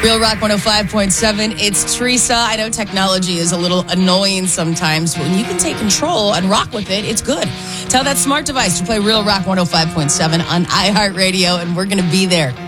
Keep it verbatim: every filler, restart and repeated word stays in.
Real Rock one oh five point seven. It's Teresa. I know technology is a little annoying sometimes, but when you can take control and rock with it, it's good. Tell that smart device to play Real Rock one oh five point seven on iHeartRadio, and we're going to be there.